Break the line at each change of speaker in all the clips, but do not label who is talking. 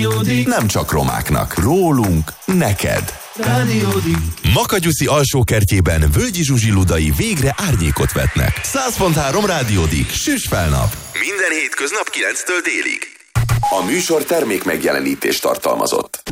Nem csak romáknak, rólunk, neked. Makanyuszi alsókertjében Völgyi Zsuzsi ludai végre árnyékot vetnek. 100.3 Rádiódik, süss fel nap. Minden hétköznap 9-től délig. A műsor termék megjelenítést tartalmazott.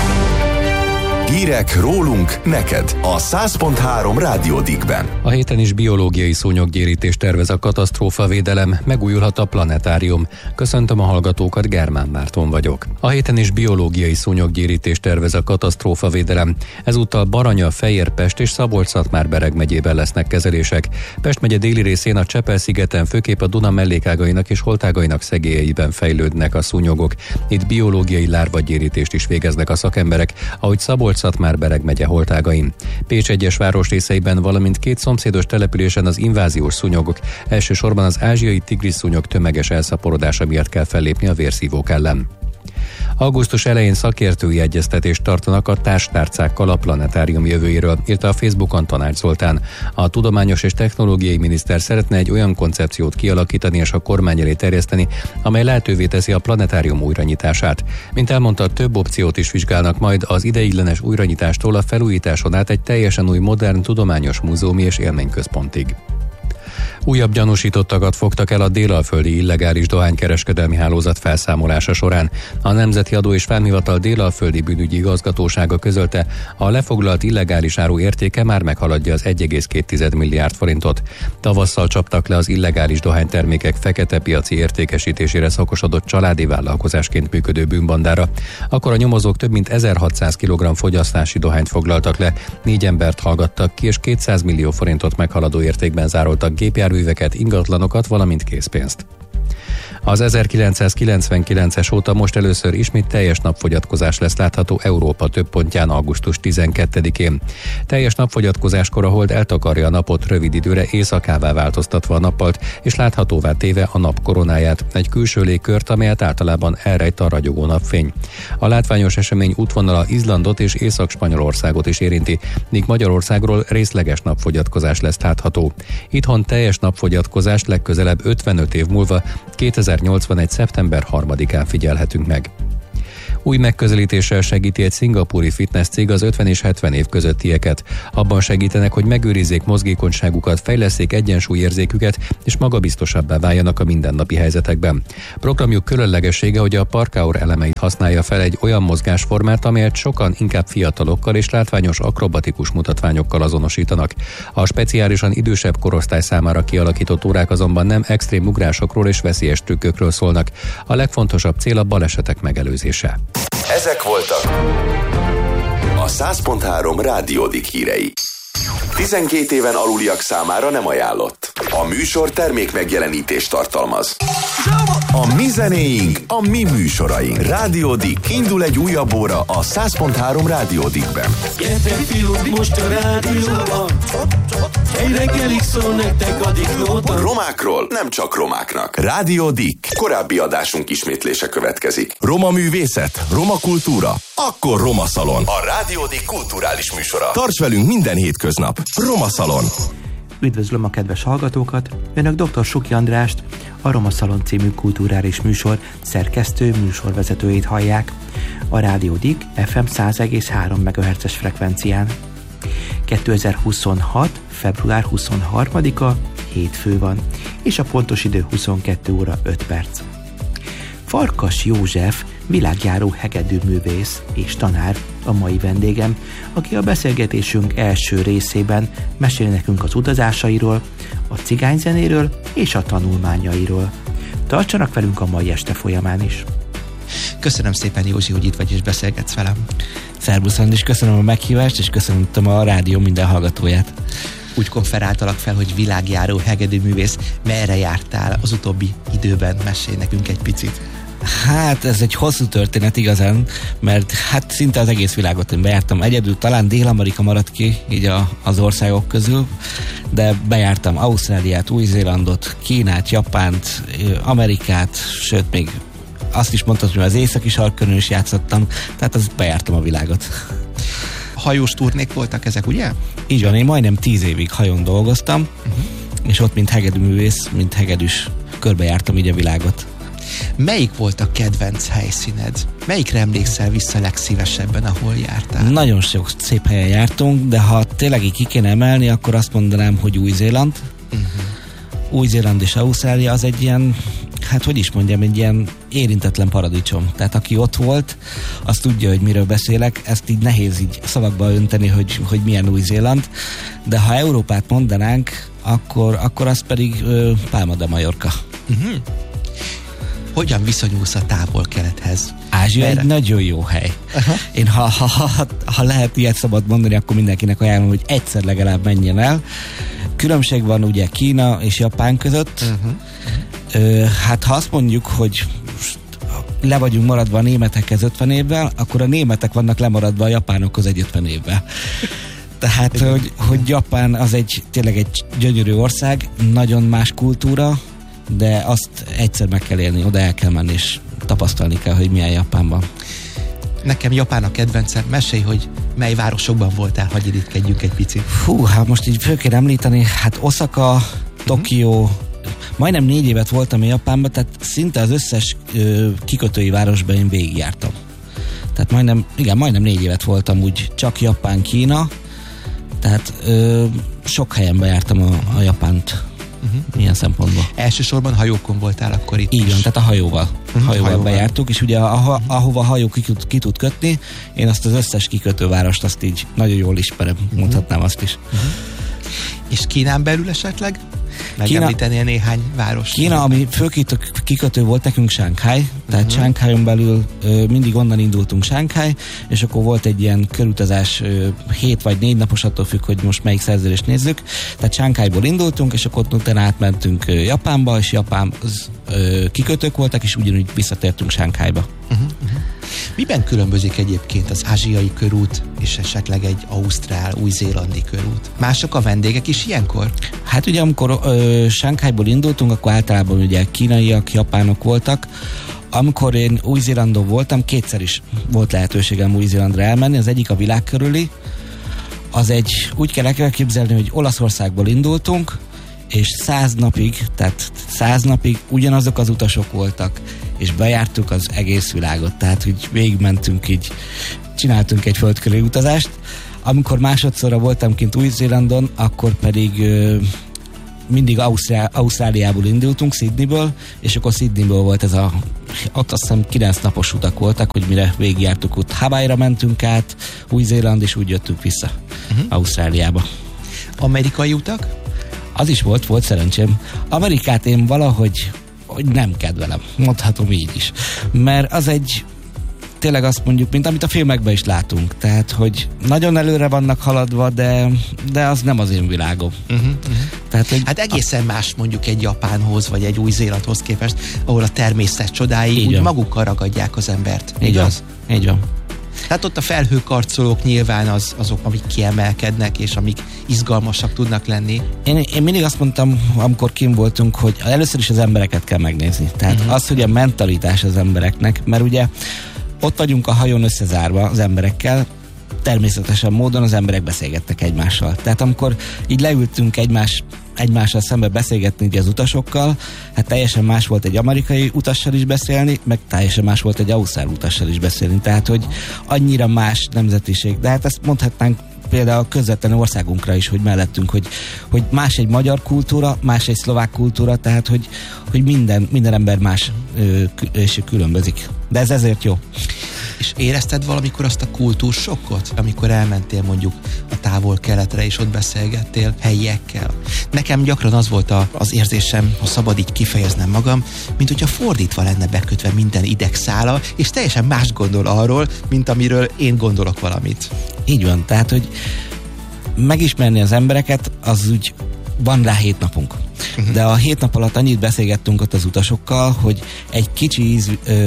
Hírek rólunk, neked a 100.3 Rádiódikben.
A héten is biológiai szúnyoggyérítést tervez a katasztrófavédelem, megújulhat a planetárium. Köszöntöm a hallgatókat, Germán Márton vagyok. A héten is biológiai szúnyoggyérítést tervez a katasztrófavédelem. Ezúttal Baranya, Fejér, Pest és Szabolcs-Szatmár-Bereg megyében lesznek kezelések. Pest megye déli részén a Csepel-szigeten főképp a Duna mellékágainak és holtágainak szegélyeiben fejlődnek a szúnyogok. Itt biológiai lárvagyérítést is végeznek a szakemberek, ahogy Szabolcs-Szatmár-Bereg megye holtágain. Pécs egyes városrészeiben, valamint két szomszédos településen az inváziós szúnyogok, elsősorban az ázsiai tigrisszúnyog tömeges elszaporodása miatt kell fellépni a vérszívók ellen. Augusztus elején szakértői egyeztetést tartanak a társtárcákkal a planetárium jövőjéről, írta a Facebookon Tanács Zoltán. A tudományos és technológiai miniszter szeretne egy olyan koncepciót kialakítani és a kormány elé terjeszteni, amely lehetővé teszi a planetárium újranyitását. Mint elmondta, több opciót is vizsgálnak majd az ideiglenes újranyitástól a felújításon át egy teljesen új modern tudományos múzeumi és élményközpontig. Újabb gyanúsítottakat fogtak el a délalföldi illegális dohánykereskedelmi hálózat felszámolása során. A Nemzeti Adó és Vámhivatal délalföldi bűnügyi igazgatósága közölte, a lefoglalt illegális áru értéke már meghaladja az 1,2 milliárd forintot. Tavasszal csaptak le az illegális dohánytermékek fekete piaci értékesítésére szakosodott családi vállalkozásként működő bűnbandára. Akkor a nyomozók több mint 1600 kg fogyasztási dohányt foglaltak le, 4 embert hallgattak ki és 200 millió forintot meghaladó értékben zároltak gépjárműveket, ingatlanokat, valamint készpénzt. Az 1999-es óta most először ismét teljes napfogyatkozás lesz látható Európa több pontján augusztus 12-én. Teljes napfogyatkozáskor a hold eltakarja a napot, rövid időre éjszakává változtatva a nappalt, és láthatóvá téve a nap koronáját, egy külső légkört, amelyet általában elrejt a ragyogó napfény. A látványos esemény útvonala Izlandot és Észak-Spanyolországot is érinti, míg Magyarországról részleges napfogyatkozás lesz látható. Itthon teljes napfogyatkozást legközelebb 55 év múlva 2081. szeptember 3-án figyelhetünk meg. Új megközelítéssel segíti egy szingapúri fitness cég az 50 és 70 év közöttieket. Abban segítenek, hogy megőrizzék mozgékonyságukat, fejlesszék egyensúlyérzéküket és magabiztosabbá váljanak a mindennapi helyzetekben. Programjuk különlegessége, hogy a parkour elemeit használja fel egy olyan mozgásformát, amelyet sokan inkább fiatalokkal és látványos akrobatikus mutatványokkal azonosítanak. A speciálisan idősebb korosztály számára kialakított órák azonban nem extrém ugrásokról és veszélyes trükkökről szólnak. A legfontosabb cél a balesetek megelőzése.
Ezek voltak a 100.3 Rádiódik hírei. 12 éven aluliak számára nem ajánlott. A műsor termék megjelenítést tartalmaz. A mi zenéink, a mi műsoraink. Rádiódik. Indul egy újabb óra a 100.3 Rádiódikben.
Gyertek fiúk, most a rádióban. Egy reggelig szól nektek a diklóban.
Romákról nem csak romáknak. Rádiódik. Korábbi adásunk ismétlése következik. Roma művészet, roma kultúra, akkor Roma Szalon. A Rádiódik kulturális műsora. Tarts velünk minden hétköznap. Roma Szalon.
Üdvözlöm a kedves hallgatókat! Önök dr. Suki Andrást, a Roma Szalon című kulturális műsor szerkesztő műsorvezetőjét hallják a Rádiódik FM 100,3 MHz-es frekvencián. 2026. február 23-a hétfő van, és a pontos idő 22 óra 5 perc. Farkas József világjáró hegedűművész és tanár a mai vendégem, aki a beszélgetésünk első részében mesél nekünk az utazásairól, a cigányzenéről és a tanulmányairól. Tartsanak velünk a mai este folyamán is!
Köszönöm szépen, Józsi, hogy itt vagy és beszélgetsz velem. Szerbusz, Andis, köszönöm a meghívást, és köszönöm a rádió minden hallgatóját. Úgy konferáltalak fel, hogy világjáró hegedűművész. Merre jártál az utóbbi időben? Mesélj nekünk egy picit. Hát ez egy hosszú történet igazán, mert hát szinte az egész világot én bejártam. Egyedül talán Dél-Amerika maradt ki így az országok közül, de bejártam Ausztráliát, Új-Zélandot, Kínát, Japánt, Amerikát, sőt még azt is mondhatod, hogy az északi sarkkörön is játszottam, tehát azt bejártam a világot.
Hajós turnék voltak ezek, ugye?
Így van, én majdnem 10 évig hajón dolgoztam, és ott mint hegedűművész, mint hegedűs körbejártam így a világot.
Melyik volt a kedvenc helyszíned? Melyikre emlékszel vissza legszívesebben, ahol jártál?
Nagyon sok szép helyen jártunk, de ha tényleg így ki kéne emelni, akkor azt mondanám, hogy Új-Zéland. Új-Zéland és Ausztrália az egy ilyen, hát hogy is mondjam, egy ilyen érintetlen paradicsom. Tehát aki ott volt, az tudja, hogy miről beszélek. Ezt így nehéz így szavakba önteni, hogy milyen Új-Zéland. De ha Európát mondanánk, akkor az pedig Palma de Mallorca.
Hogyan viszonyulsz a távol-kelethez?
Ázsia egy nagyon jó hely. Én ha lehet ilyet szabad mondani, akkor mindenkinek ajánlom, hogy egyszer legalább menjen el. Különbség van ugye Kína és Japán között. Hát ha azt mondjuk, hogy le vagyunk maradva a németekhez 50 évvel, akkor a németek vannak lemaradva a japánokhoz egy 50 évvel. Tehát, hogy Japán az tényleg egy gyönyörű ország, nagyon más kultúra, de azt egyszer meg kell élni, oda el kell menni, és tapasztalni kell, hogy milyen Japánban.
Nekem Japán a kedvencem. Mesélj, hogy mely városokban voltál, hagyj érintkedjünk egy picit.
Hát most így föl kell említeni, hát Oszaka, Tokió, majdnem 4 évet voltam a Japánban, tehát szinte az összes kikötői városban én végigjártam. Tehát majdnem 4 évet voltam úgy, csak Japán, Kína, tehát sok helyen bejártam a Japánt. Milyen szempontból?
Elsősorban hajókon voltál akkor itt.
Így van, tehát a hajóval. Hajóval bejártuk, és ugye ahova a hajó ki tud kötni, én azt az összes kikötővárost azt így nagyon jól ismerem, mondhatnám azt is.
És Kínán belül esetleg? Megemlítenél néhány város?
Kína, ami fő kikötő volt nekünk Shanghai, tehát Shanghai-on belül mindig onnan indultunk Shanghai, és akkor volt egy ilyen körutazás 7 vagy 4 napos, attól függ, hogy most melyik szerződést nézzük. Tehát Shanghai-ból indultunk, és akkor utána átmentünk Japánba, és Japán kikötők voltak, és ugyanúgy visszatértünk Shanghai-ba.
Miben különbözik egyébként az ázsiai körút és esetleg egy ausztrál, új-zélandi körút? Mások a vendégek is ilyenkor?
Hát ugye amikor Shanghaiból indultunk, akkor általában ugye kínaiak, japánok voltak. Amikor én Új-Zélandon voltam, 2-szer is volt lehetőségem Új-Zélandra elmenni. Az egyik a világ körüli. Úgy kell elképzelni, hogy Olaszországból indultunk, és 100 napig ugyanazok az utasok voltak, és bejártuk az egész világot. Tehát, hogy végigmentünk így, csináltunk egy földkörüli utazást. Amikor másodszorra voltam kint Új-Zélandon, akkor pedig mindig Ausztráliából indultunk, Sydneyből, és akkor Sydneyből volt ott azt hiszem 9 napos utak voltak, hogy mire végigjártuk, ott Hawaii-ra mentünk át, Új-Zéland, és úgy jöttünk vissza Ausztráliába.
Amerikai utak?
Az is volt szerencsém. Amerikát én valahogy nem kedvelem, mondhatom így is. Mert az tényleg azt mondjuk, mint amit a filmekben is látunk. Tehát, hogy nagyon előre vannak haladva, de az nem az én világom. Tehát, hogy
hát egészen más mondjuk egy Japánhoz, vagy egy Új-Zélandhoz képest, ahol a természet csodái úgy magukkal ragadják az embert.
Így van.
Tehát ott a felhőkarcolók nyilván azok, amik kiemelkednek, és amik izgalmasak tudnak lenni.
Én mindig azt mondtam, amikor kint voltunk, hogy először is az embereket kell megnézni. Tehát az, hogy a mentalitás az embereknek, mert ugye ott vagyunk a hajón összezárva az emberekkel, természetesen módon az emberek beszélgettek egymással. Tehát amikor így leültünk egymással szembe beszélgetni így az utasokkal, hát teljesen más volt egy amerikai utassal is beszélni, meg teljesen más volt egy ausztrál utassal is beszélni. Tehát, hogy annyira más nemzetiség. De hát ezt mondhatnánk például a közvetlen országunkra is, hogy mellettünk, hogy más egy magyar kultúra, más egy szlovák kultúra, tehát, hogy minden ember más és különbözik. De ez ezért jó.
És érezted valamikor azt a kultúrsokkot, amikor elmentél mondjuk a távol-keletre, és ott beszélgettél helyiekkel? Nekem gyakran az volt az érzésem, ha szabad így kifejeznem magam, mint hogyha fordítva lenne bekötve minden idegszála, és teljesen más gondol arról, mint amiről én gondolok valamit.
Így van, tehát, hogy megismerni az embereket, az úgy van rá 7 napunk. De a 7 nap alatt annyit beszélgettünk ott az utasokkal, hogy egy kicsi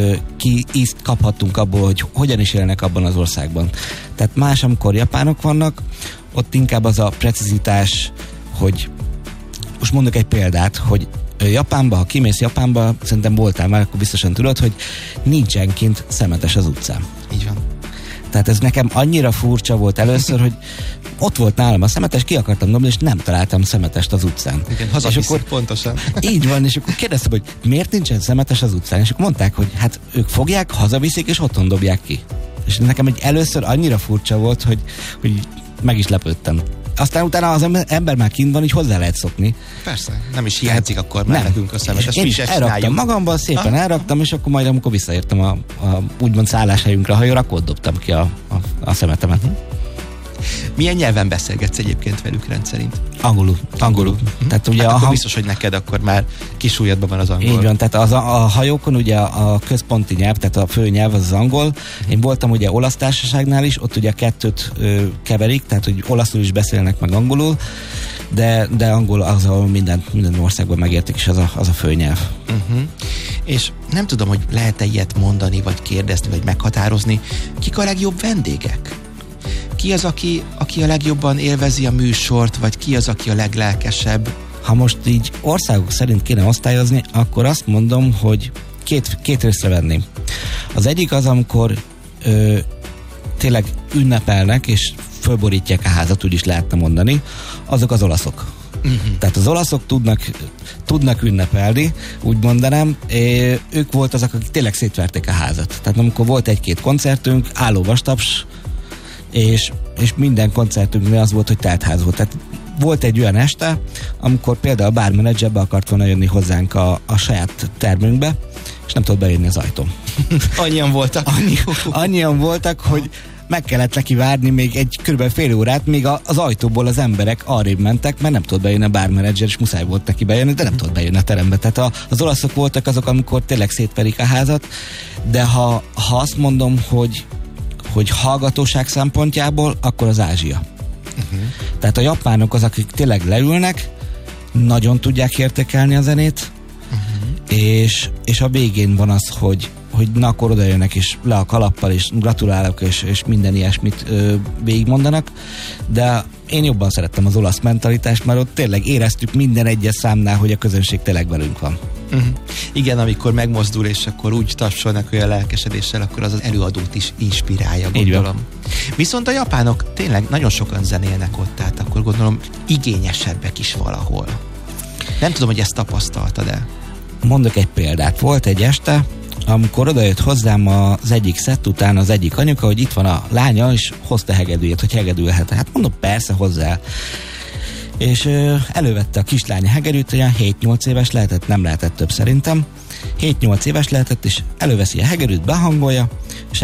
ízt kaphattunk abból, hogy hogyan is élnek abban az országban. Tehát más, amikor japánok vannak, ott inkább az a precizitás, hogy most mondok egy példát, hogy Japánba, ha kimész Japánba, szerintem voltál már, akkor biztosan tudod, hogy nincsen kint szemetes az utcán.
Így van.
Tehát ez nekem annyira furcsa volt először, hogy ott volt nálam a szemetes, ki akartam dobni, és nem találtam szemetest az utcán.
Igen, hazaviszik, és akkor pontosan.
Így van, és akkor kérdeztem, hogy miért nincsen szemetes az utcán, és akkor mondták, hogy hát ők fogják, hazaviszik, és otthon dobják ki. És nekem egy először annyira furcsa volt, hogy meg is lepődtem. Aztán utána az ember már kint van, így hozzá lehet szokni.
Persze, nem is hiányzik akkor már nekünk a szemetes.
Én is elraktam magamban, szépen elraktam, és akkor majd amikor visszaértem a úgymond szálláshelyünkre a hajóra, akkor dobtam ki a szemetemet.
Milyen nyelven beszélgetsz egyébként velük rendszerint?
Angolul. Tehát ugye
hát akkor biztos, hogy neked akkor már kisúlyadban van az angol.
Így van, tehát a hajókon ugye a központi nyelv, tehát a fő nyelv az angol. Én voltam ugye olasz társaságnál is, ott ugye a kettőt keverik, tehát hogy olaszul is beszélnek meg angolul, de angol az, ahol minden országban megértik, és az a fő nyelv.
És nem tudom, hogy lehet-e ilyet mondani, vagy kérdezni, vagy meghatározni, kik a legjobb vendégek? Ki az, aki a legjobban élvezi a műsort, vagy ki az, aki a leglelkesebb?
Ha most így országok szerint kéne osztályozni, akkor azt mondom, hogy két részre venném. Az egyik az, amikor tényleg ünnepelnek, és fölborítják a házat, úgy is lehetne mondani, azok az olaszok. Tehát az olaszok tudnak ünnepelni, úgy mondanám. Ők volt azok, akik tényleg szétverték a házat. Tehát amikor volt egy-két koncertünk, álló vastaps, és minden koncertünknél az volt, hogy teltház volt. Tehát volt egy olyan este, amikor például a bármenedzser be akart volna jönni hozzánk a saját termünkbe, és nem tudott bejönni az ajtón.
Annyian voltak?
Annyian voltak, hogy meg kellett neki várni még egy körülbelül fél órát, még az ajtóból az emberek arrébb mentek, mert nem tudott bejönni a bármenedzser, és muszáj volt neki bejönni, de nem tudott bejönni a terembe. Tehát az olaszok voltak azok, amikor tényleg szétverik a házat, de ha azt mondom, hogy hallgatóság szempontjából, akkor az Ázsia. Tehát a japánok az, akik tényleg leülnek, nagyon tudják értékelni a zenét, és a végén van az, hogy na, akkor oda jönnek, és le a kalappal, és gratulálok, és minden ilyesmit végigmondanak, de én jobban szerettem az olasz mentalitást, mert ott tényleg éreztük minden egyes számnál, hogy a közönség tényleg velünk van.
Igen, amikor megmozdul, és akkor úgy tapsolnak olyan lelkesedéssel, akkor az előadót is inspirálja, gondolom. Viszont a japánok tényleg nagyon sokan zenélnek ott, tehát akkor gondolom igényesebbek is valahol. Nem tudom, hogy ezt tapasztaltad-e?
Mondok egy példát. Volt egy este, amikor odajött hozzám az egyik szett után az egyik anyuka, hogy itt van a lánya, és hozta hegedűjét, hogy hegedülhet. Hát mondom, persze, hozzá. És elővette a kislány hegedűt, olyan 7-8 éves lehetett, nem lehetett több szerintem. 7-8 éves lehetett, és előveszi a hegedűt, behangolja, és